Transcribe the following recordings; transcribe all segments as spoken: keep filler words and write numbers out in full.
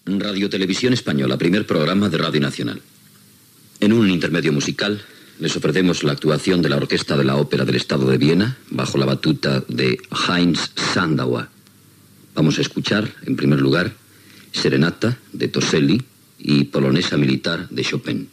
Radio Televisión Española, primer programa de Radio Nacional. En un intermedio musical les ofrecemos la actuación de la Orquesta de la Ópera del Estado de Viena bajo la batuta de Heinz Sandauer. Vamos a escuchar, en primer lugar, Serenata de Toselli y Polonesa Militar de Chopin.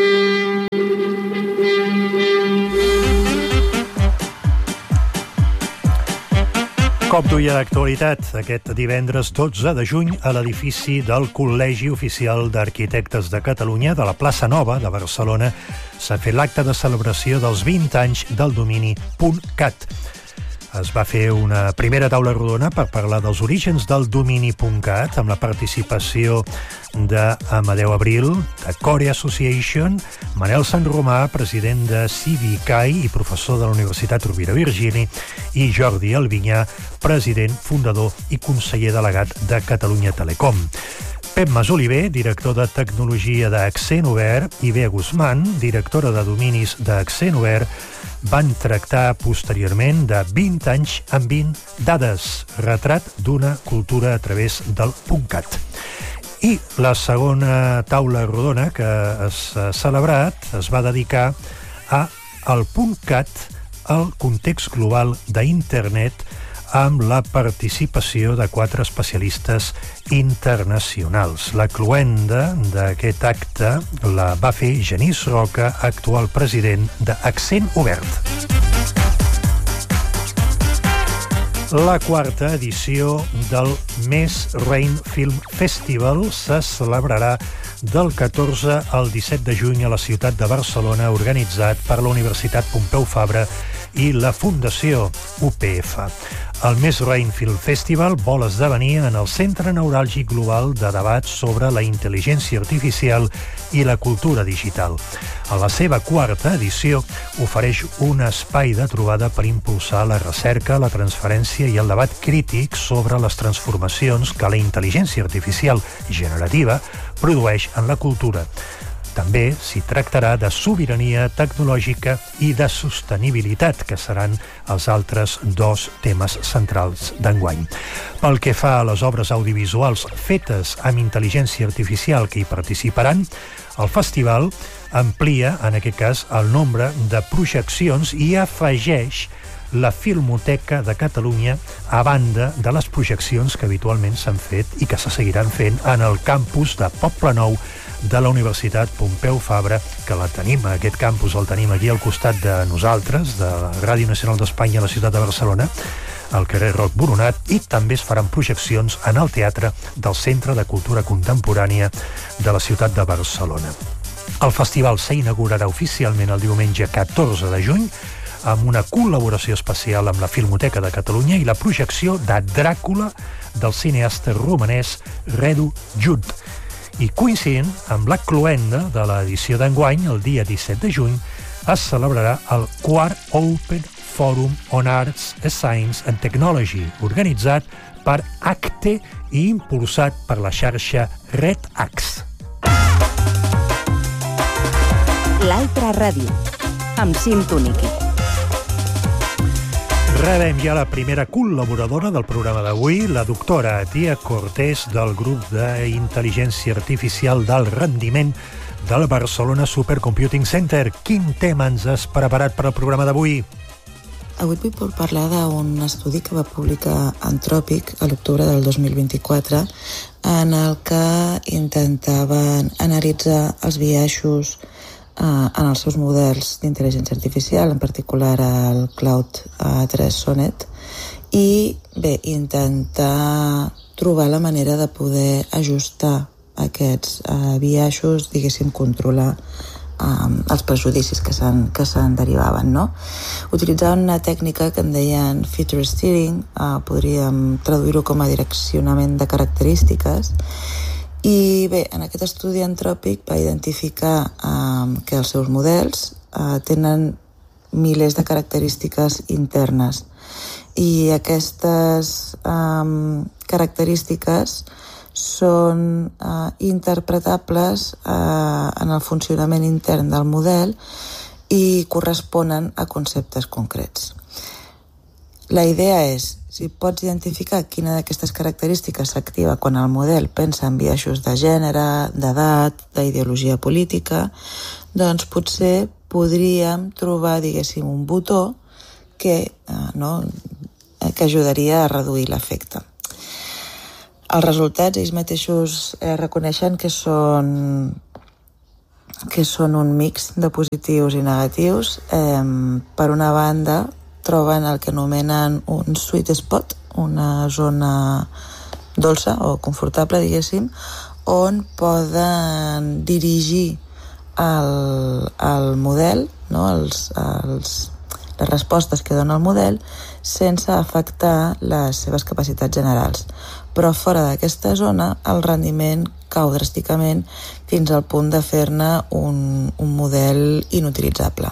Cop d'ull a l'actualitat, aquest divendres dotze de juny a l'edifici del Col·legi Oficial d'Arquitectes de Catalunya de la Plaça Nova de Barcelona s'ha fet l'acte de celebració dels vint anys del domini .cat. Es va fer una primera taula rodona per parlar dels orígens del domini .cat amb la participació d'Amadeu Abril, de Core Association, Manel Sant Romà, president de C V C A I i professor de la Universitat Rovira Virgili, i Jordi Albinyà, president, fundador i conseller delegat de Catalunya Telecom. Pep Masoliver, director de tecnologia d'Accent Obert, i Bea Guzmán, directora de dominis d'Accent Obert, van tractar posteriorment de vint anys amb vint dades, retrat d'una cultura a través del .cat. I la segona taula rodona que s'ha celebrat es va dedicar a el .cat al context global d'internet amb la participació de quatre especialistes internacionals. La cloenda d'aquest acte la va fer Genís Roca, actual president d'Accent Obert. La quarta edició del Més Rain Film Festival se celebrarà del catorze al disset de juny a la ciutat de Barcelona, organitzat per la Universitat Pompeu Fabra i la Fundació U P F. El Més Rain Film Festival vol esdevenir en el centre neuràlgic global de debat sobre la intel·ligència artificial i la cultura digital. A la seva quarta edició ofereix un espai de trobada per impulsar la recerca, la transferència i el debat crític sobre les transformacions que la intel·ligència artificial generativa produeix en la cultura. També s'hi tractarà de sobirania tecnològica i de sostenibilitat, que seran els altres dos temes centrals d'enguany. Pel que fa a les obres audiovisuals fetes amb intel·ligència artificial que hi participaran, el festival amplia, en aquest cas, el nombre de projeccions i afegeix la Filmoteca de Catalunya a banda de les projeccions que habitualment s'han fet i que se seguiran fent en el campus de Poblenou de la Universitat Pompeu Fabra, que la tenim, aquest campus el tenim aquí al costat de nosaltres, de la Ràdio Nacional d'Espanya a la ciutat de Barcelona, al carrer Roc Boronat, i també es faran projeccions en el teatre del Centre de Cultura Contemporània de la ciutat de Barcelona. El festival s'inaugurarà oficialment el diumenge catorze de juny amb una col·laboració especial amb la Filmoteca de Catalunya i la projecció de Dràcula del cineasta romanès Redu Jud. I coincidint amb la cloenda de l'edició d'enguany, el dia disset de juny, es celebrarà el quart Open Forum on Arts, Science and Technology, organitzat per ACTE i impulsat per la xarxa RedAx. L'Altra Ràdio, amb Cim Túnic. Rebem ja la primera col·laboradora del programa d'avui, la doctora Tia Cortés, del grup d'intel·ligència artificial d'alt rendiment del Barcelona Supercomputing Center. Quin tema ens has preparat per al programa d'avui? Avui vull parlar d'un estudi que va publicar Anthropic a l'octubre del dos mil vint-i-quatre, en el que intentaven analitzar els biaixos en els seus models d'intel·ligència artificial, en particular el Cloud tres Sonnet, i bé, intentar trobar la manera de poder ajustar aquests biaixos, diguéssim, controlar els prejudicis que se'n que se'n derivaven, no? Utilitzaven una tècnica que en deien feature steering, podríem traduir-ho com a direccionament de característiques. I bé, en aquest estudi Anthropic va identificar eh, que els seus models eh, tenen milers de característiques internes i aquestes eh, característiques són eh, interpretables eh, en el funcionament intern del model i corresponen a conceptes concrets. la idea és, si pots identificar quina d'aquestes característiques s'activa quan el model pensa en biaixos de gènere, d'edat, d'ideologia política, doncs potser podríem trobar, diguéssim, un botó que, eh, no, que ajudaria a reduir l'efecte. Els resultats ells mateixos eh, reconeixen que són, que són un mix de positius i negatius. Eh, per una banda, troben el que anomenen un sweet spot, una zona dolça o confortable, diguéssim, on poden dirigir el, el model, no? els, els, les respostes que dona el model, sense afectar les seves capacitats generals. Però fora d'aquesta zona el rendiment cau dràsticament fins al punt de fer-ne un, un model inutilitzable.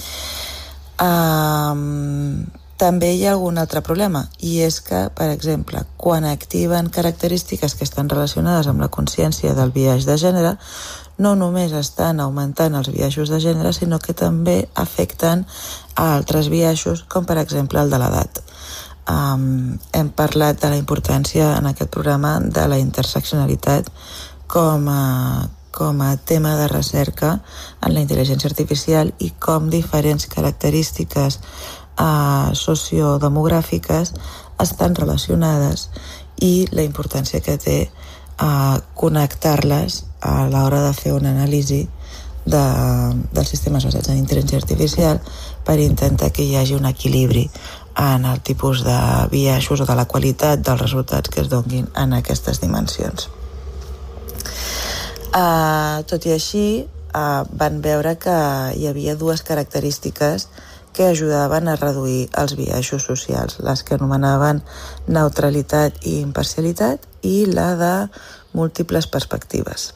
Um, també hi ha algun altre problema, i és que, per exemple, quan activen característiques que estan relacionades amb la consciència del biaix de gènere, no només estan augmentant els biaixos de gènere, sinó que també afecten a altres biaixos, com per exemple el de l'edat. Um, hem parlat de la importància en aquest programa de la interseccionalitat com a, com a tema de recerca en la intel·ligència artificial i com diferents característiques uh, sociodemogràfiques estan relacionades i la importància que té uh, connectar-les a l'hora de fer una anàlisi de, dels sistemes basats en intel·ligència artificial per intentar que hi hagi un equilibri en el tipus de biaixos o de la qualitat dels resultats que es donin en aquestes dimensions. Uh, tot i així, uh, van veure que hi havia dues característiques que ajudaven a reduir els biaixos socials, les que anomenaven neutralitat i imparcialitat i la de múltiples perspectives.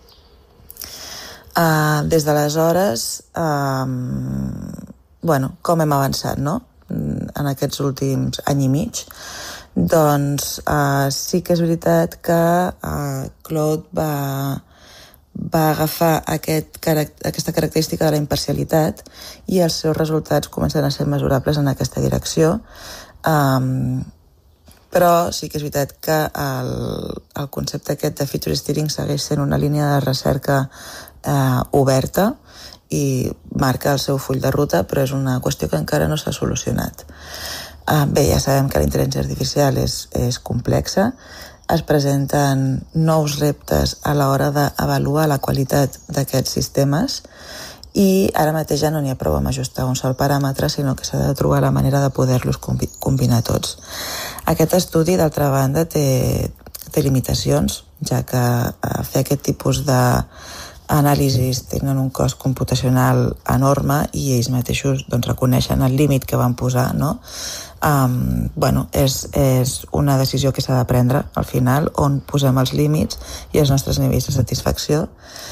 Uh, des d'aleshores, uh, bueno, com hem avançat, no?, en aquests últims any i mig, doncs uh, sí que és veritat que uh, Claude va, va agafar aquest, aquesta característica de la imparcialitat i els seus resultats comencen a ser mesurables en aquesta direcció. Um, però sí que és veritat que el, el concepte aquest de feature steering segueix sent una línia de recerca uh, oberta i marca el seu full de ruta, però és una qüestió que encara no s'ha solucionat. Uh, bé, ja sabem que la intel·ligència artificial és, és complexa, es presenten nous reptes a l'hora d'avaluar la qualitat d'aquests sistemes i ara mateix ja no n'hi ha prou amb ajustar un sol paràmetre, sinó que s'ha de trobar la manera de poder-los combi- combinar tots. Aquest estudi, d'altra banda, té, té limitacions, ja que uh, fer aquest tipus de anàlisis tenen un cost computacional enorme i ells mateixos doncs, reconeixen el límit que van posar, no? Um, bueno, és, és una decisió que s'ha de prendre al final, on posem els límits i els nostres nivells de satisfacció.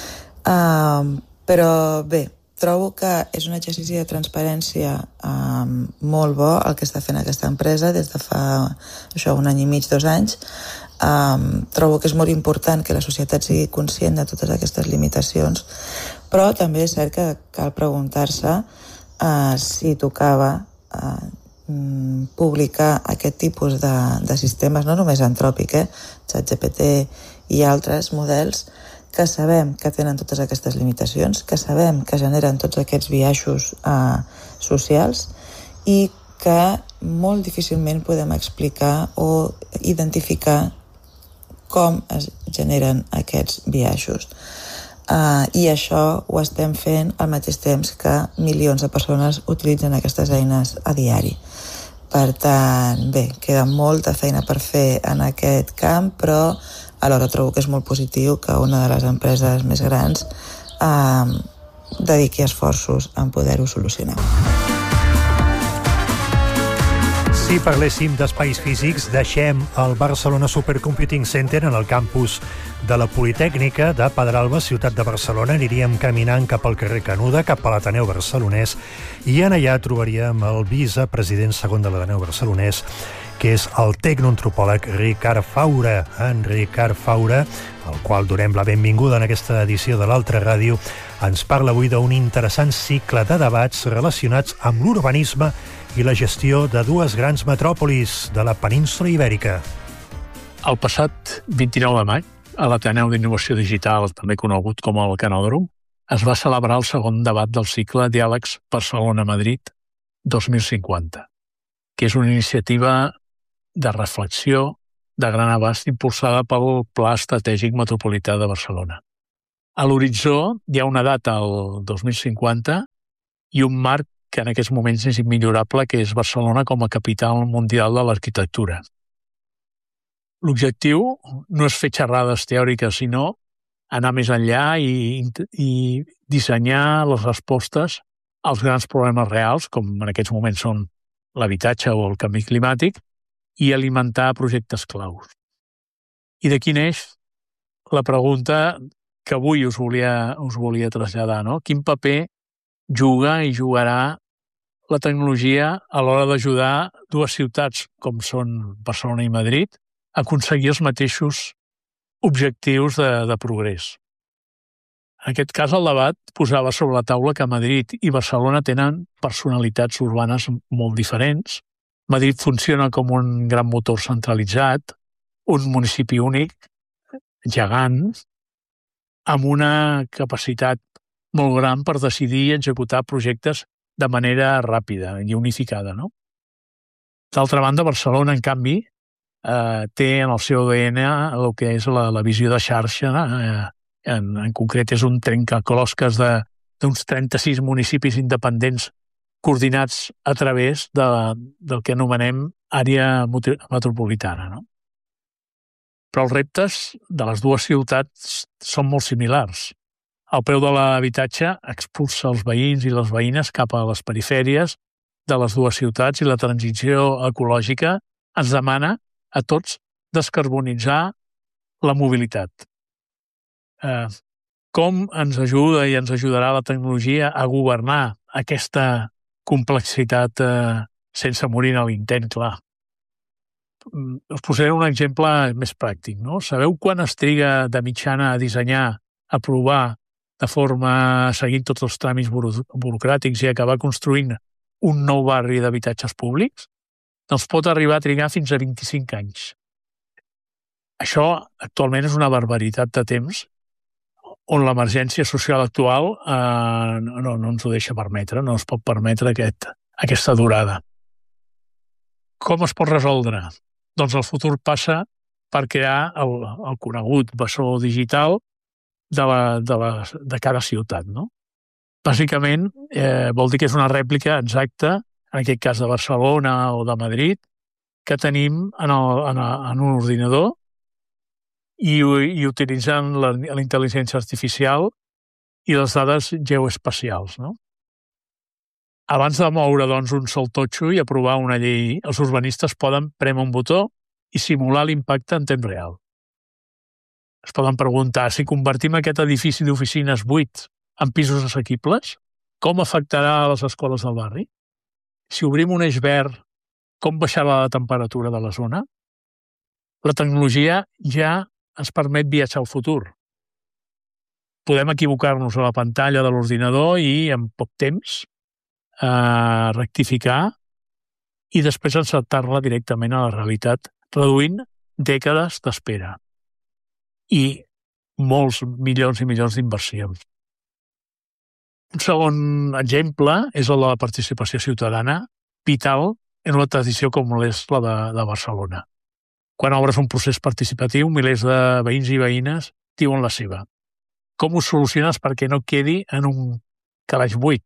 Um, però bé, trobo que és un exercici de transparència um, molt bo el que està fent aquesta empresa des de fa això, un any i mig, dos anys. Um, trobo que és molt important que la societat sigui conscient de totes aquestes limitacions, però també és cert que cal preguntar-se uh, si tocava uh, publicar aquest tipus de, de sistemes, no només Anthropic, eh? ChatGPT i altres models que sabem que tenen totes aquestes limitacions, que sabem que generen tots aquests biaixos uh, socials i que molt difícilment podem explicar o identificar com es generen aquests biaixos. Uh, I això ho estem fent al mateix temps que milions de persones utilitzen aquestes eines a diari. Per tant, bé, queda molta feina per fer en aquest camp, però alhora trobo que és molt positiu que una de les empreses més grans uh, dediqui esforços en poder-ho solucionar. Si parléssim d'espais físics, deixem el Barcelona Supercomputing Center en el campus de la Politècnica de Pedralba, ciutat de Barcelona. Aniríem caminant cap al carrer Canuda, cap a l'Ateneu Barcelonès, i en allà trobaríem el vicepresident segon de l'Ateneu Barcelonès, que és el tecnoantropòleg Ricard Faura. En Ricard Faura, al qual donem la benvinguda en aquesta edició de l'Altra Ràdio, ens parla avui d'un interessant cicle de debats relacionats amb l'urbanisme i la gestió de dues grans metròpolis de la península Ibèrica. El passat vint-i-nou de maig, a l'Ateneu d'Innovació Digital, també conegut com el Canòdrom, es va celebrar el segon debat del cicle Diàlegs Barcelona-Madrid dos mil cinquanta, que és una iniciativa de reflexió de gran abast impulsada pel Pla Estratègic Metropolità de Barcelona. A l'horitzó hi ha una data, el dos mil cinquanta, i un marc que en aquests moments és immillorable, que és Barcelona com a capital mundial de l'arquitectura. L'objectiu no és fer xerrades teòriques, sinó anar més enllà i, i dissenyar les respostes als grans problemes reals, com en aquests moments són l'habitatge o el canvi climàtic, i alimentar projectes claus. I d'aquí neix la pregunta que avui us volia, us volia traslladar, no? Quin paper juga i jugarà la tecnologia a l'hora d'ajudar dues ciutats, com són Barcelona i Madrid, a aconseguir els mateixos objectius de, de progrés. En aquest cas, el debat posava sobre la taula que Madrid i Barcelona tenen personalitats urbanes molt diferents. Madrid funciona com un gran motor centralitzat, un municipi únic, gegant, amb una capacitat molt gran per decidir i executar projectes de manera ràpida i unificada, no? D'altra banda, Barcelona, en canvi, eh, té en el seu A D N el que és la, la visió de xarxa. Eh, en, en concret, és un trencaclosques d'uns trenta-sis municipis independents coordinats a través de, del que anomenem àrea metropolitana, no? Però els reptes de les dues ciutats són molt similars. El preu de l'habitatge expulsa els veïns i les veïnes cap a les perifèries de les dues ciutats i la transició ecològica ens demana a tots descarbonitzar la mobilitat. Eh, com ens ajuda i ens ajudarà la tecnologia a governar aquesta complexitat eh, sense morir en l'intent, clar? Us posaré un exemple més pràctic, no? Sabeu quan es triga de mitjana a dissenyar, a provar de forma seguint tots els tràmits burocràtics i acabar construint un nou barri d'habitatges públics? Doncs pot arribar a trigar fins a vint-i-cinc anys. Això actualment és una barbaritat de temps on l'emergència social actual eh, no, no ens ho deixa permetre, no es pot permetre aquest, aquesta durada. Com es pot resoldre? Doncs el futur passa per crear el, el conegut bessó digital de, la, de, la, de cada ciutat, no? Bàsicament, eh, vol dir que és una rèplica exacta, en aquest cas de Barcelona o de Madrid, que tenim en, el, en, en un ordinador i, i utilitzant la, la intel·ligència artificial i les dades geoespacials, no? Abans de moure, doncs, un sol totxo i aprovar una llei, els urbanistes poden prémer un botó i simular l'impacte en temps real. Es poden preguntar, si convertim aquest edifici d'oficines buit en pisos assequibles, com afectarà a les escoles del barri? Si obrim un eix verd, com baixarà la temperatura de la zona? La tecnologia ja ens permet viatjar al futur. Podem equivocar-nos a la pantalla de l'ordinador i, en poc temps, a rectificar i després encertar-la directament a la realitat, reduint dècades d'espera i molts milions i milions d'inversions. Un segon exemple és el de la participació ciutadana, vital en una tradició com és la de, de Barcelona. Quan obres un procés participatiu, milers de veïns i veïnes diuen la seva. Com ho soluciones perquè no quedi en un calaix buit?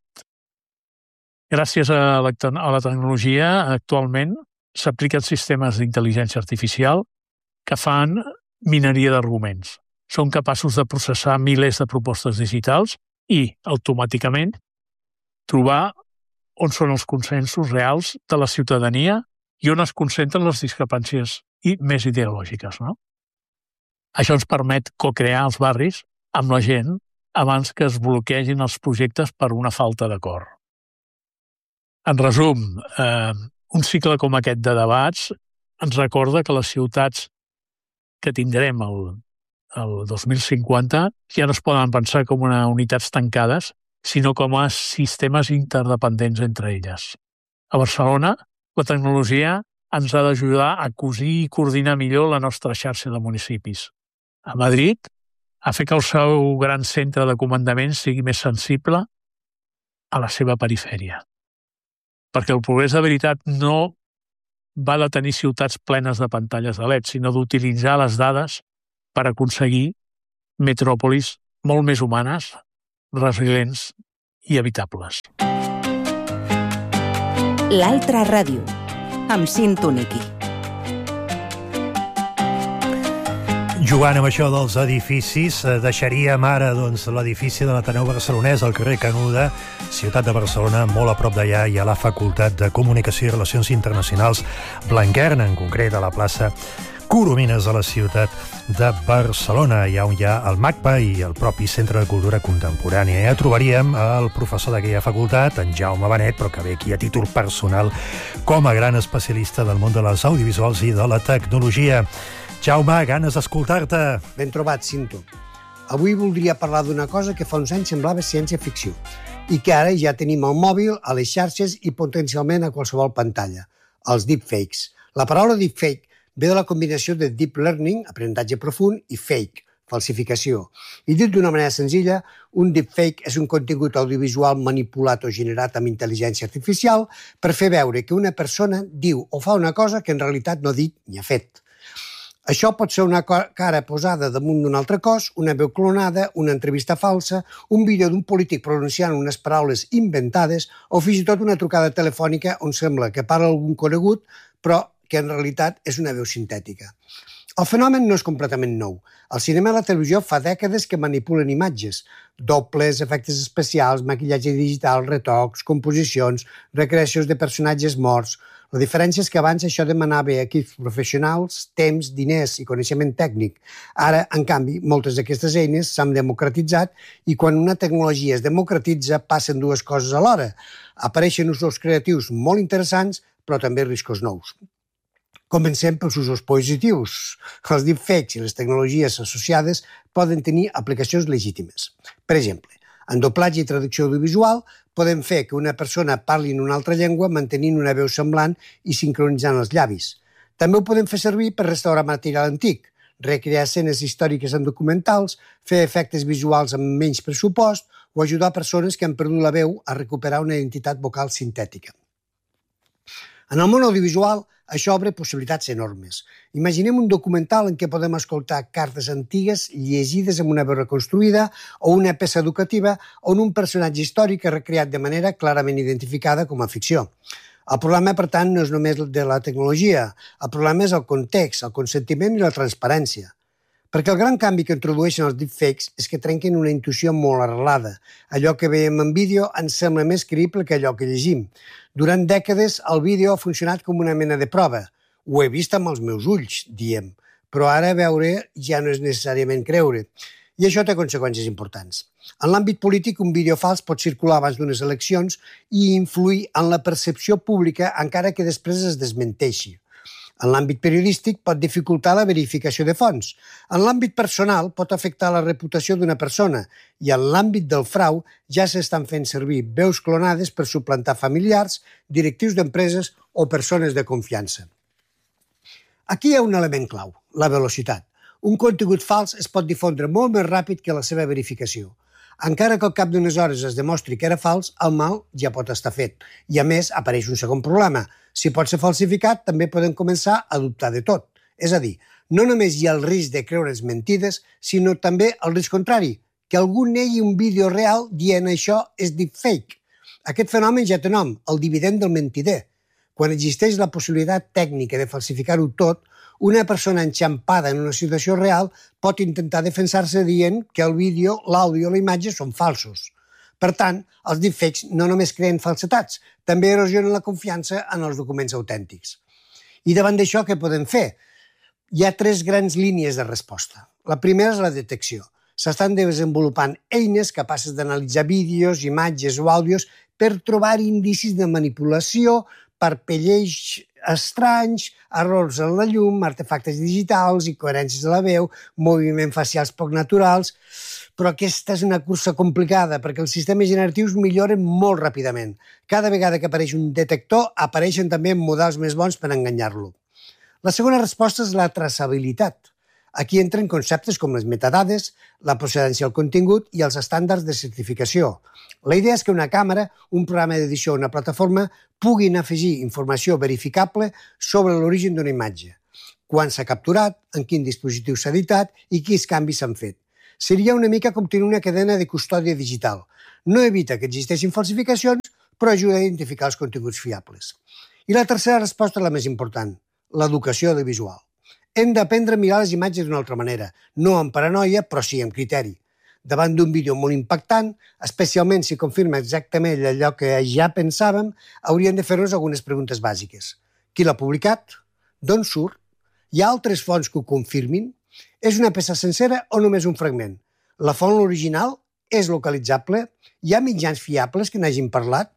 Gràcies a la, a la tecnologia, actualment s'apliquen sistemes d'intel·ligència artificial que fan mineria d'arguments. Són capaços de processar milers de propostes digitals i, automàticament, trobar on són els consensos reals de la ciutadania i on es concentren les discrepàncies i més ideològiques, no? Això ens permet co-crear els barris amb la gent abans que es bloquegin els projectes per una falta d'acord. En resum, eh, un cicle com aquest de debats ens recorda que les ciutats que tindrem el, el dos mil cinquanta ja no es poden pensar com una unitats tancades, sinó com a sistemes interdependents entre elles. A Barcelona, la tecnologia ens ha d'ajudar a cosir i coordinar millor la nostra xarxa de municipis. A Madrid, a fer que el seu gran centre de comandament sigui més sensible a la seva perifèria. Perquè el progrés de veritat no va de tenir ciutats plenes de pantalles de L E D, sinó d'utilitzar les dades per aconseguir metròpolis molt més humanes, resilients i habitables. L'Altra Ràdio, amb Sintoniqui. Jugant amb això dels edificis, deixaríem ara doncs, l'edifici de l'Ateneu Barcelonès al carrer Canuda, ciutat de Barcelona, molt a prop d'allà hi ha la Facultat de Comunicació i Relacions Internacionals Blanquerna, en concret a la plaça Coromines de la ciutat de Barcelona, allà on hi ha el MACBA i el propi Centre de Cultura Contemporània. Ja trobaríem el professor d'aquella facultat, en Jaume Benet, però que ve aquí a títol personal com a gran especialista del món de les audiovisuals i de la tecnologia. Jaume, ganes d'escoltar-te. Ben trobat, Cinto. Avui voldria parlar d'una cosa que fa uns anys semblava ciència-ficció i que ara ja tenim al mòbil, a les xarxes i potencialment a qualsevol pantalla, els deepfakes. La paraula deepfake ve de la combinació de deep learning, aprenentatge profund, i fake, falsificació. I dit d'una manera senzilla, un deepfake és un contingut audiovisual manipulat o generat amb intel·ligència artificial per fer veure que una persona diu o fa una cosa que en realitat no ha dit ni ha fet. Això pot ser una cara posada damunt d'un altre cos, una veu clonada, una entrevista falsa, un vídeo d'un polític pronunciant unes paraules inventades o fins i tot una trucada telefònica on sembla que parla algun conegut, però que en realitat és una veu sintètica. El fenomen no és completament nou. El cinema i la televisió fa dècades que manipulen imatges, dobles, efectes especials, maquillatge digital, retocs, composicions, recreacions de personatges morts. La diferència és que abans això demanava equips professionals, temps, diners i coneixement tècnic. Ara, en canvi, moltes d'aquestes eines s'han democratitzat i quan una tecnologia es democratitza passen dues coses alhora. Apareixen usos creatius molt interessants, però també riscos nous. Comencem pels usos positius. Els deepfakes i les tecnologies associades poden tenir aplicacions legítimes. Per exemple, en doblatge i traducció audiovisual podem fer que una persona parli en una altra llengua mantenint una veu semblant i sincronitzant els llavis. També ho podem fer servir per restaurar material antic, recrear escenes històriques en documentals, fer efectes visuals amb menys pressupost o ajudar persones que han perdut la veu a recuperar una identitat vocal sintètica. En el món audiovisual, això obre possibilitats enormes. Imaginem un documental en què podem escoltar cartes antigues llegides amb una veu reconstruïda o una peça educativa on un personatge històric és recreat de manera clarament identificada com a ficció. El problema, per tant, no és només de la tecnologia. El problema és el context, el consentiment i la transparència. Perquè el gran canvi que introdueixen els deepfakes és que trenquen una intuïció molt arrelada. Allò que veiem en vídeo ens sembla més creïble que allò que llegim. Durant dècades, el vídeo ha funcionat com una mena de prova. Ho he vist amb els meus ulls, diem, però ara veure ja no és necessàriament creure. I això té conseqüències importants. En l'àmbit polític, un vídeo fals pot circular abans d'unes eleccions i influir en la percepció pública encara que després es desmenteixi. En l'àmbit periodístic pot dificultar la verificació de fonts. En l'àmbit personal pot afectar la reputació d'una persona i en l'àmbit del frau ja s'estan fent servir veus clonades per suplantar familiars, directius d'empreses o persones de confiança. Aquí hi ha un element clau, la velocitat. Un contingut fals es pot difondre molt més ràpid que la seva verificació. Encara que al cap d'unes hores es demostri que era fals, el mal ja pot estar fet. I a més, apareix un segon problema. Si pot ser falsificat, també podem començar a dubtar de tot. És a dir, no només hi ha el risc de creure's mentides, sinó també el risc contrari, que algú negui un vídeo real dient això és deepfake. Aquest fenomen ja té nom, el dividend del mentider. Quan existeix la possibilitat tècnica de falsificar-ho tot, una persona enxampada en una situació real pot intentar defensar-se dient que el vídeo, l'àudio o la imatge són falsos. Per tant, els deepfakes no només creen falsetats, també erosionen la confiança en els documents autèntics. I davant d'això, què podem fer? Hi ha tres grans línies de resposta. La primera és la detecció. S'estan desenvolupant eines capaces d'analitzar vídeos, imatges o àudios per trobar indicis de manipulació, parpelleig estranys, errors en la llum, artefactes digitals, incoherències de la veu, moviments facials poc naturals. Però aquesta és una cursa complicada perquè els sistemes generatius milloren molt ràpidament. Cada vegada que apareix un detector, apareixen també models més bons per enganyar-lo. La segona resposta és la traçabilitat. Aquí entren conceptes com les metadades, la procedència del contingut i els estàndards de certificació. La idea és que una càmera, un programa d'edició o una plataforma puguin afegir informació verificable sobre l'origen d'una imatge, quan s'ha capturat, en quin dispositiu s'ha editat i quins canvis s'han fet. Seria una mica com tenir una cadena de custòdia digital. No evita que existeixin falsificacions, però ajuda a identificar els continguts fiables. I la tercera resposta és la més important, l'educació audiovisual. Hem d'aprendre a mirar les imatges d'una altra manera, no amb paranoia, però sí amb criteri. Davant d'un vídeo molt impactant, especialment si confirma exactament allò que ja pensàvem, hauríem de fer-nos algunes preguntes bàsiques. Qui l'ha publicat? D'on surt? Hi ha altres fonts que ho confirmin? És una peça sencera o només un fragment? La font original és localitzable? Hi ha mitjans fiables que n'hagin parlat?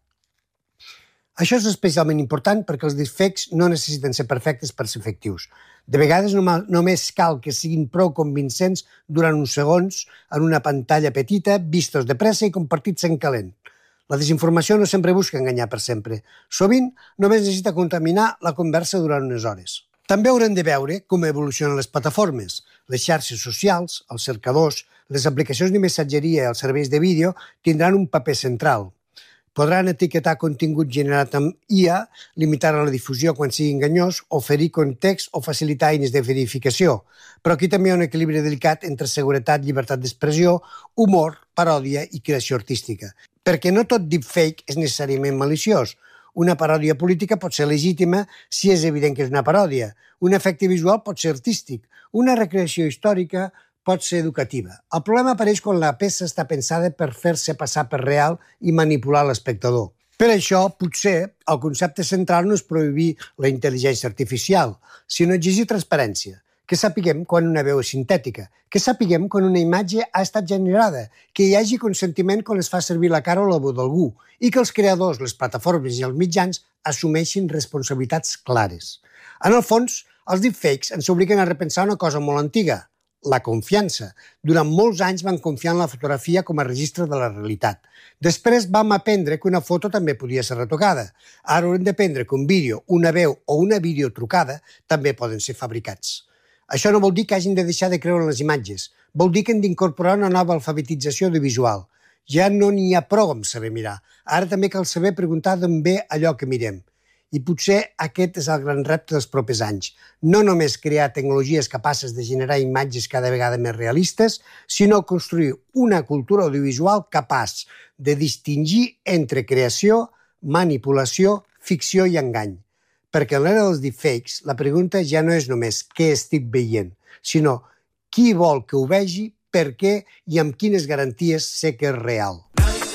Això és especialment important perquè els deepfakes no necessiten ser perfectes per ser efectius. De vegades només cal que siguin prou convincents durant uns segons en una pantalla petita, vistos de pressa i compartits en calent. La desinformació no sempre busca enganyar per sempre. Sovint només necessita contaminar la conversa durant unes hores. També haurem de veure com evolucionen les plataformes. Les xarxes socials, els cercadors, les aplicacions de missatgeria i els serveis de vídeo tindran un paper central. Podran etiquetar contingut generat amb I A, limitar la difusió quan sigui enganyós, oferir context o facilitar eines de verificació. Però aquí també hi ha un equilibri delicat entre seguretat, llibertat d'expressió, humor, paròdia i creació artística. Perquè no tot deepfake és necessàriament maliciós. Una paròdia política pot ser legítima si és evident que és una paròdia. Un efecte visual pot ser artístic. Una recreació històrica pot ser educativa. El problema apareix quan la peça està pensada per fer-se passar per real i manipular l'espectador. Per això, potser, el concepte central no és prohibir la intel·ligència artificial, sinó exigir transparència, que sapiguem quan una veu és sintètica, que sapiguem quan una imatge ha estat generada, que hi hagi consentiment quan es fa servir la cara o la veu d'algú i que els creadors, les plataformes i els mitjans assumeixin responsabilitats clares. En el fons, els deepfakes ens obliguen a repensar una cosa molt antiga, la confiança. Durant molts anys vam confiar en la fotografia com a registre de la realitat. Després vam aprendre que una foto també podia ser retocada. Ara haurem d'aprendre que un vídeo, una veu o una videotrucada també poden ser fabricats. Això no vol dir que hagin de deixar de creure en les imatges. Vol dir que hem d'incorporar una nova alfabetització audiovisual. Ja no n'hi ha prou amb saber mirar. Ara també cal saber preguntar d'on ve allò que mirem. I potser aquest és el gran repte dels propers anys. No només crear tecnologies capaces de generar imatges cada vegada més realistes, sinó construir una cultura audiovisual capaç de distingir entre creació, manipulació, ficció i engany. Perquè en l'era dels deepfakes, la pregunta ja no és només què estic veient, sinó qui vol que ho vegi, per què i amb quines garanties sé que és real.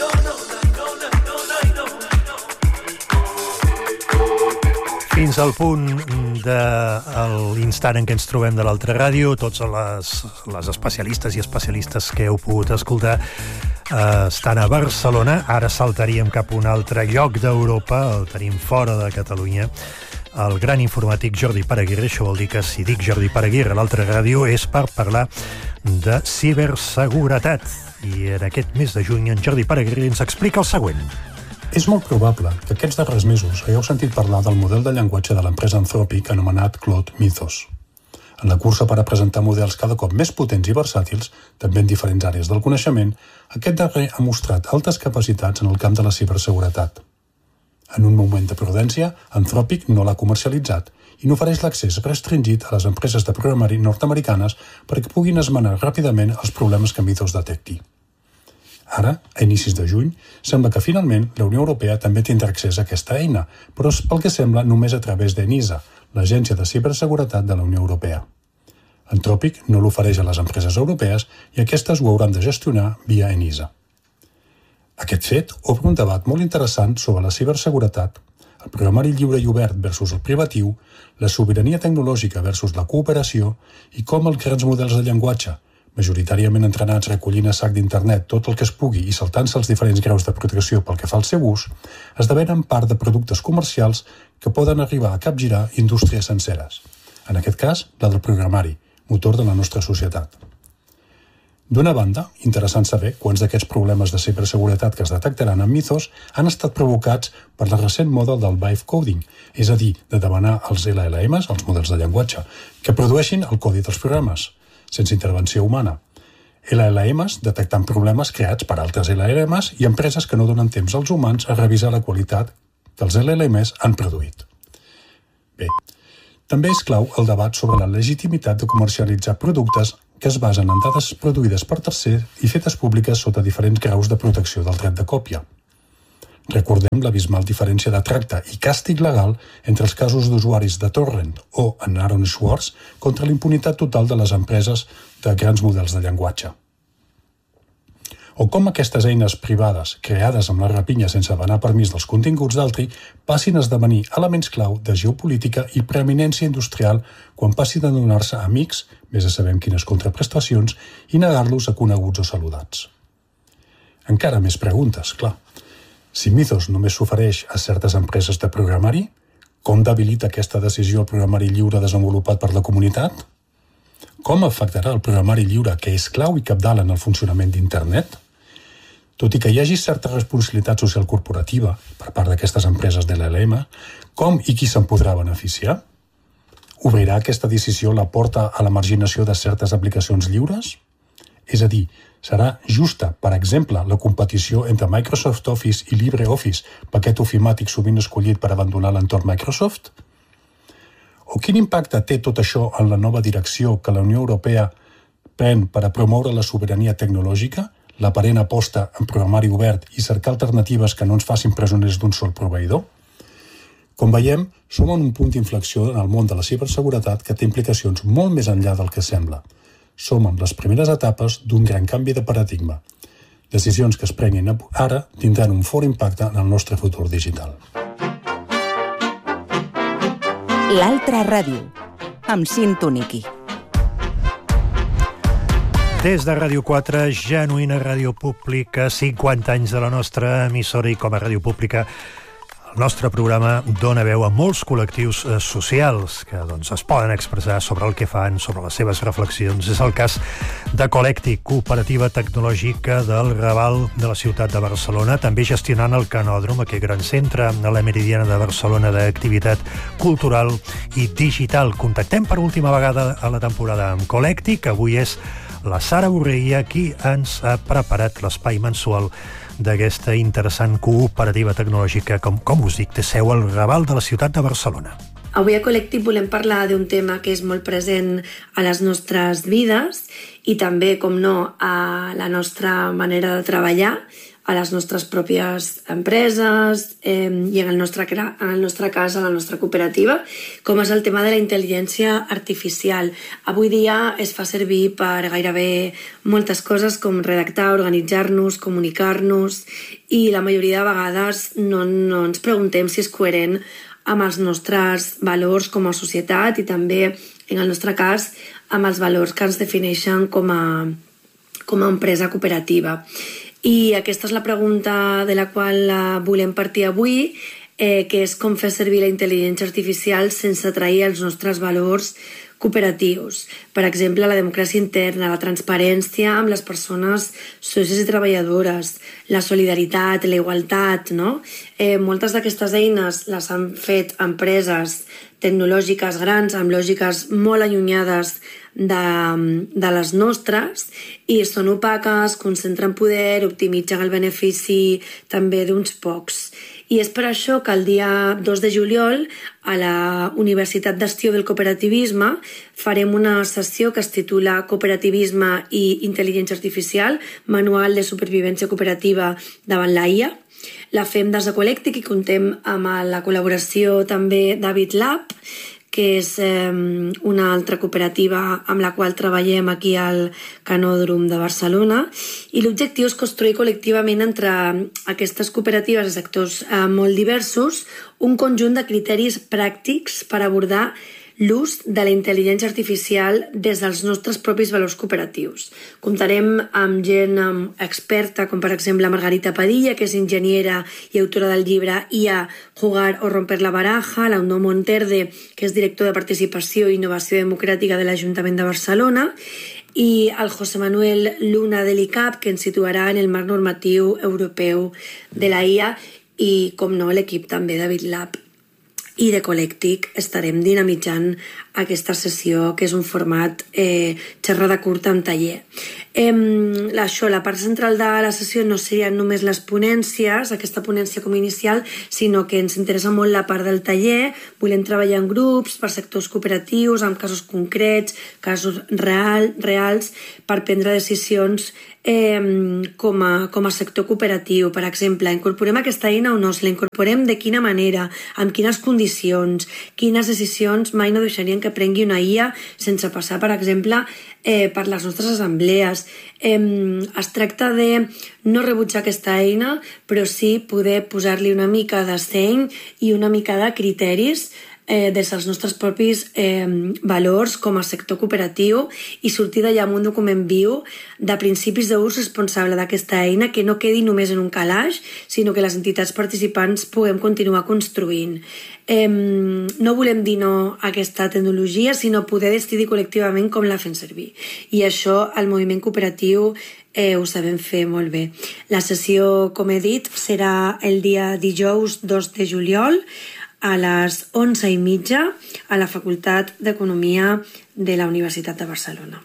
Fins al punt de l'instant en què ens trobem de l'altra ràdio, tots les, les especialistes i especialistes que heu pogut escoltar eh, estan a Barcelona. Ara saltaríem cap a un altre lloc d'Europa, el tenim fora de Catalunya. El gran informàtic Jordi Paraguirre, això vol dir que si dic Jordi Paraguirre a l'altra ràdio és per parlar de ciberseguretat. I en aquest mes de juny en Jordi Paraguirre ens explica el següent. És molt probable que aquests darrers mesos hagueu sentit parlar del model de llenguatge de l'empresa Anthropic anomenat Claude Mythos. En la cursa per a presentar models cada cop més potents i versàtils, també en diferents àrees del coneixement, aquest darrer ha mostrat altes capacitats en el camp de la ciberseguretat. En un moment de prudència, Anthropic no l'ha comercialitzat i n'ofereix l'accés restringit a les empreses de programari nord-americanes perquè puguin esmenar ràpidament els problemes que Mythos detecti. Ara, a inicis de juny, sembla que finalment la Unió Europea també tindrà accés a aquesta eina, però pel que sembla només a través d'ENISA, l'Agència de Ciberseguretat de la Unió Europea. Anthropic no l'ofereix a les empreses europees i aquestes ho hauran de gestionar via ENISA. Aquest fet obre un debat molt interessant sobre la ciberseguretat, el programari lliure i obert versus el privatiu, la sobirania tecnològica versus la cooperació i com els grans models de llenguatge, majoritàriament entrenats recollint a sac d'internet tot el que es pugui i saltant-se els diferents graus de protecció pel que fa al seu ús, esdevenen part de productes comercials que poden arribar a capgirar indústries senceres. En aquest cas, la del programari, motor de la nostra societat. D'una banda, interessant saber quants d'aquests problemes de ciberseguretat que es detectaran en Mythos han estat provocats per la recent moda del vibe coding, és a dir, de demanar als L L Ms, els models de llenguatge, que produeixin el codi dels programes, sense intervenció humana. L L Ms detectant problemes creats per altres L L Ms i empreses que no donen temps als humans a revisar la qualitat que els L L Ms han produït. Bé, també és clau el debat sobre la legitimitat de comercialitzar productes que es basen en dades produïdes per tercers i fetes públiques sota diferents graus de protecció del dret de còpia. Recordem l'abismal diferència de tracte i càstig legal entre els casos d'usuaris de Torrent o en Aaron Swartz contra l'impunitat total de les empreses de grans models de llenguatge. O com aquestes eines privades, creades amb la rapinya sense demanar permís dels continguts d'altri, passin a esdevenir elements clau de geopolítica i preeminència industrial quan passin a donar-se a amics, més a sabem quines contraprestacions, i negar-los a coneguts o saludats. Encara més preguntes, clar. Si Mythos només s'ofereix a certes empreses de programari, com debilita aquesta decisió el programari lliure desenvolupat per la comunitat? Com afectarà el programari lliure que és clau i cabdal en el funcionament d'Internet? Tot i que hi hagi certa responsabilitat social corporativa per part d'aquestes empreses de l'L L M, com i qui se'n podrà beneficiar? Obrirà aquesta decisió la porta a la marginació de certes aplicacions lliures? És a dir, serà justa, per exemple, la competició entre Microsoft Office i LibreOffice, paquet ofimàtic sovint escollit per abandonar l'entorn Microsoft? O quin impacte té tot això en la nova direcció que la Unió Europea pren per a promoure la sobirania tecnològica, l'aparent aposta en programari obert i cercar alternatives que no ens facin presoners d'un sol proveïdor? Com veiem, som en un punt d'inflexió en el món de la ciberseguretat que té implicacions molt més enllà del que sembla. Som en les primeres etapes d'un gran canvi de paradigma. Decisions que es prenguin ara tindran un fort impacte en el nostre futur digital. L'Altra Ràdio, amb Cinto Niqui. Des de Ràdio quatre, genuïna ràdio pública, cinquanta anys de la nostra emissora i com a ràdio pública el nostre programa dona veu a molts col·lectius eh, socials que doncs, es poden expressar sobre el que fan, sobre les seves reflexions. És el cas de Colectic, cooperativa tecnològica del Raval de la ciutat de Barcelona, també gestionant el Canòdrom, aquest gran centre a la Meridiana de Barcelona d'activitat cultural i digital. Contactem per última vegada a la temporada amb Colectic. Avui és la Sara Borreia qui ens ha preparat l'espai mensual d'aquesta interessant cooperativa tecnològica, com, com us dic, té seu al Raval de la ciutat de Barcelona. Avui a Colectic volem parlar d'un tema que és molt present a les nostres vides i també, com no, a la nostra manera de treballar, a les nostres pròpies empreses eh, i en el, nostre, en el nostre cas, a la nostra cooperativa, com és el tema de la intel·ligència artificial. Avui dia es fa servir per gairebé moltes coses com redactar, organitzar-nos, comunicar-nos i la majoria de vegades no, no ens preguntem si és coherent amb els nostres valors com a societat i també, en el nostre cas, amb els valors que ens defineixen com a, com a empresa cooperativa. I aquesta és la pregunta de la qual volem partir avui, eh, que és com fer servir la intel·ligència artificial sense trair els nostres valors cooperatius. Per exemple, la democràcia interna, la transparència amb les persones sòcies i treballadores, la solidaritat, la igualtat, no? Eh, moltes d'aquestes eines les han fet empreses tecnològiques grans amb lògiques molt allunyades de, de les nostres i són opaques, concentren poder, optimitzen el benefici també d'uns pocs. I és per això que el dia dos de juliol a la Universitat d'Estiu del Cooperativisme farem una sessió que es titula Cooperativisme i Intel·ligència Artificial, Manual de Supervivència Cooperativa davant l'A I A. La fem des de Colectic i contem amb la col·laboració també d'Avid Lab, que és eh, una altra cooperativa amb la qual treballem aquí al Canòdrom de Barcelona. I l'objectiu és construir col·lectivament entre aquestes cooperatives de sectors eh, molt diversos un conjunt de criteris pràctics per abordar l'ús de la intel·ligència artificial des dels nostres propis valors cooperatius. Comptarem amb gent experta, com per exemple Margarita Padilla, que és enginyera i autora del llibre I A, Jugar o Romper la Baraja, l'Auno Monterde, que és director de Participació i Innovació Democràtica de l'Ajuntament de Barcelona, i el José Manuel Luna de l'I C A P, que ens situarà en el marc normatiu europeu de la I A, i, com no, l'equip també de BitLab i de Colectic estarem dinamitzant aquesta sessió, que és un format eh, xerrada curta amb taller. Eh, això, la part central de la sessió no serien només les ponències, aquesta ponència com inicial, sinó que ens interessa molt la part del taller. Volem treballar en grups, per sectors cooperatius, amb casos concrets, casos real, reals, per prendre decisions eh, com, a, com a sector cooperatiu. Per exemple, incorporem aquesta eina o no? Si la incorporem, de quina manera, amb quines condicions, quines decisions mai no deixarien que prengui una I A sense passar, per exemple, eh, per les nostres assemblees. Eh, es tracta de no rebutjar aquesta eina, però sí poder posar-li una mica de seny i una mica de criteris eh, des dels nostres propis eh, valors com a sector cooperatiu i sortir d'allà amb un document viu de principis d'ús responsable d'aquesta eina, que no quedi només en un calaix, sinó que les entitats participants puguem continuar construint. Eh, no volem dir no a aquesta tecnologia, sinó poder decidir col·lectivament com la fem servir. I això el moviment cooperatiu eh, ho sabem fer molt bé. La sessió, com he dit, serà el dia dijous dos de juliol a les onze i mitja a la Facultat d'Economia de la Universitat de Barcelona.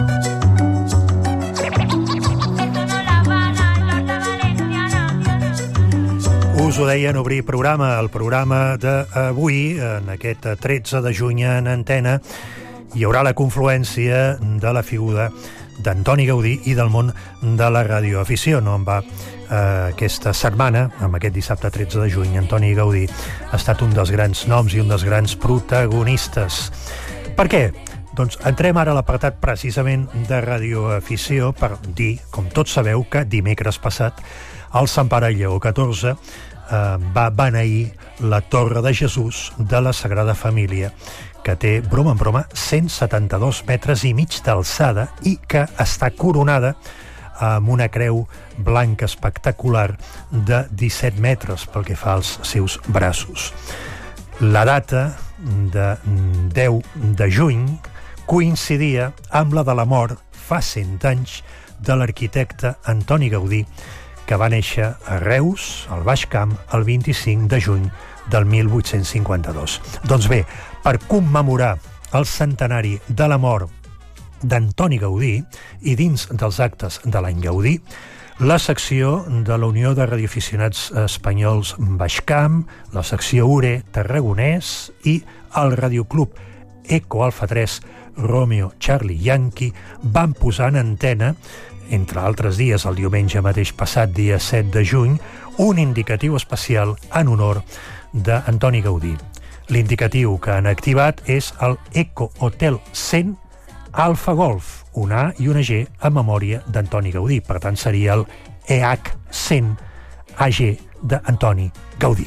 Us ho deia en obrir programa, el programa d'avui, en aquest tretze de juny en antena, hi haurà la confluència de la figura d'Antoni Gaudí i del món de la radioafició. No en va eh, aquesta setmana, amb aquest dissabte tretze de juny, Antoni Gaudí ha estat un dels grans noms i un dels grans protagonistes. Per què? Doncs entrem ara a l'apartat precisament de radioafició per dir, com tots sabeu, que dimecres passat el Sant Pare Lleó catorze eh, va beneir la Torre de Jesús de la Sagrada Família, que té, broma en broma, cent setanta-dos metres i mig d'alçada i que està coronada amb una creu blanca espectacular de disset metres pel que fa als seus braços. La data de deu de juny coincidia amb la de la mort fa cent anys de l'arquitecte Antoni Gaudí, que va néixer a Reus, al Baix Camp, el vint-i-cinc de juny del mil vuit-cents cinquanta-dos. Doncs bé, per commemorar el centenari de la mort d'Antoni Gaudí i dins dels actes de l'any Gaudí, la secció de la Unió de Radioaficionats Espanyols Baix Camp, la secció U R E Tarragonès i el Radioclub Eco Alfa tres Romeo Charlie Yankee van posar en antena, entre altres dies, el diumenge mateix passat, dia set de juny, un indicatiu especial en honor d'Antoni Gaudí. L'indicatiu que han activat és el Eco Hotel cent Alfa Golf, una A i una G en memòria d'Antoni Gaudí. Per tant, seria el E H cent A G d'Antoni Gaudí.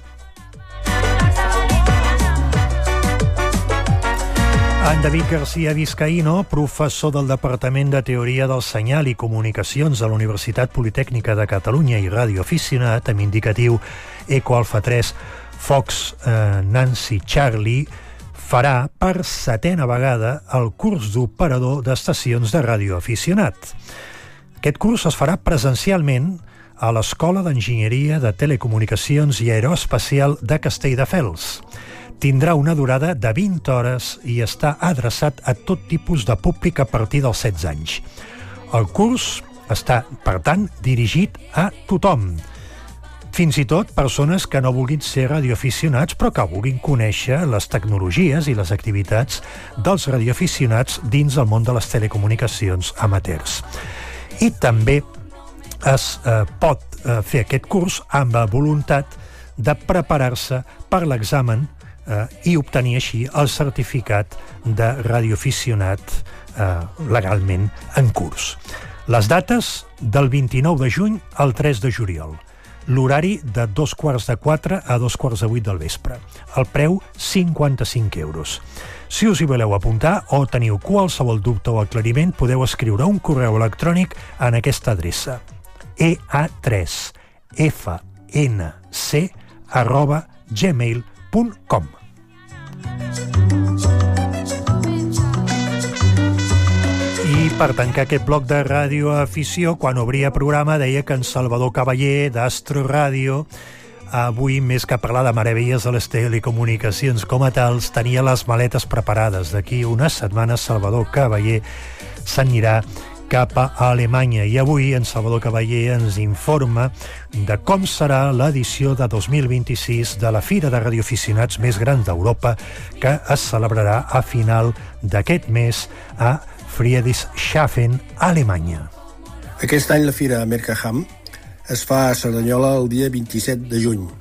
En David García Vizcaíno, professor del Departament de Teoria del Senyal i Comunicacions de la Universitat Politècnica de Catalunya i radioaficionat amb indicatiu Eco Alfa tres Fox eh, Nancy Charlie, farà per setena vegada el curs d'operador d'estacions de radioaficionat. Aquest curs es farà presencialment a l'Escola d'Enginyeria de Telecomunicacions i Aeroespacial de Castelldefels. Tindrà una durada de vint hores i està adreçat a tot tipus de públic a partir dels setze anys. El curs està, per tant, dirigit a tothom, fins i tot persones que no vulguin ser radioaficionats però que vulguin conèixer les tecnologies i les activitats dels radioaficionats dins el món de les telecomunicacions amateurs. I també es eh, pot eh, fer aquest curs amb la voluntat de preparar-se per l'examen eh, i obtenir així el certificat de radioaficionat eh, legalment en curs. Les dates del vint-i-nou de juny al tres de juliol. l'horari de dos quarts de quatre a dos quarts de vuit del vespre. El preu, cinquanta-cinc euros. Si us hi voleu apuntar o teniu qualsevol dubte o aclariment, podeu escriure un correu electrònic en aquesta adreça: e a tres f n c arroba gmail punt com. I per tancar aquest bloc de Ràdio Afició, quan obria programa deia que en Salvador Cavaller, d'Astro Ràdio, avui, més que parlar de meravelles de les telecomunicacions com a tals, tenia les maletes preparades. D'aquí unes setmanes Salvador Cavaller s'anirà cap a Alemanya i avui en Salvador Cavaller ens informa de com serà l'edició de dos mil vint-i-sis de la Fira de Radioaficionats més gran d'Europa, que es celebrarà a final d'aquest mes a Friedrichshafen, Alemanya. Aquest any la Fira Mercaham es fa a Cerdanyola el dia vint-i-set de juny.